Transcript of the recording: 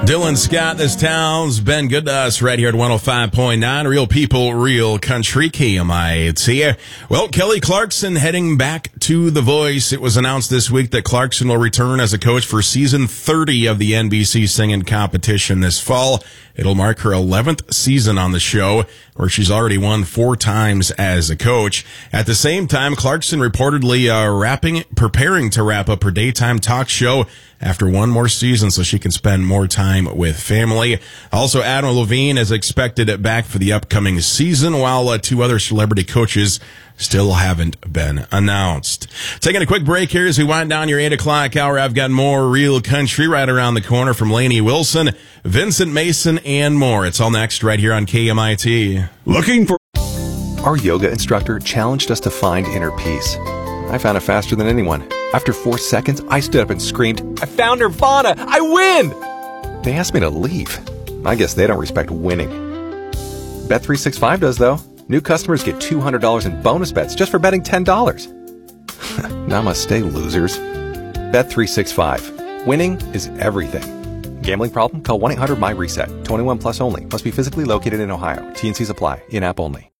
Dylan Scott, this town's been good to us right here at 105.9. Real people, real country, KMIT. Well, Kelly Clarkson heading back to The Voice. It was announced this week that Clarkson will return as a coach for season 30 of the NBC singing competition this fall. It'll mark her 11th season on the show, where she's already won 4 times as a coach. At the same time, Clarkson reportedly preparing to wrap up her daytime talk show after one more season so she can spend more time with family. Also, Adam Levine is expected back for the upcoming season, while 2 other celebrity coaches still haven't been announced. Taking a quick break here as we wind down your 8 o'clock hour. I've got more real country right around the corner from Lainey Wilson, Vincent Mason, and more. It's all next right here on KMIT. Looking for... Our yoga instructor challenged us to find inner peace. I found it faster than anyone. After 4 seconds, I stood up and screamed, "I found Nirvana! I win!" They asked me to leave. I guess they don't respect winning. Bet365 does, though. New customers get $200 in bonus bets just for betting $10. Namaste, losers. Bet365. Winning is everything. Gambling problem? Call 1-800-MY-RESET. 21 plus only. Must be physically located in Ohio. T&Cs apply. In-app only.